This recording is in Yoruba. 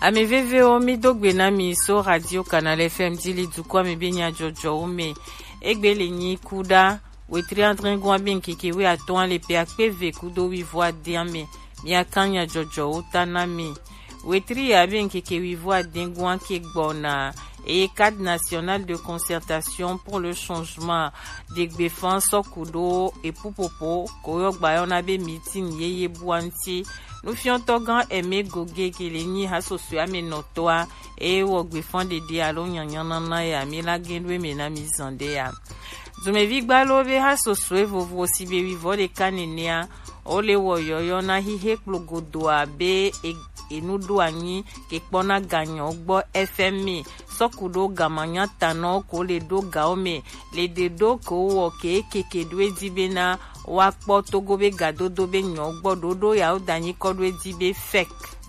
Ame VVO mi dogbe na mi so radio Canal FM dili dukwa mi benya jojo ume. Egbele ni kuda. We triandren gwa bin keke we atoan le pe akpeve kudo wi voa diame. Mi akanya jojo utana mi. We tri abin keke wi voa dengwan ke gbona. Et cadre national de concertation pour le changement de Gbefan Sokudo et Poupopo Koyok Bayonabe meeting yeye buanti nous fions togan aimé goge keleni hasosu amenotoa et wo Gbefan de dialo nyanyanana ya milagendwe menami zandea Zume vigbalobe hasosu evovo sibe vivo de kanenea ole wo yoyo na hihe klogodoa be enudu anyi kekpona ganyo gbo FMI sokudo gamanya tano ko le do gaome le de do ko wo keke dwe dibena wa kpo togo be gadodo be nyo gbo dodo ya odanyi ko dwe dibe fek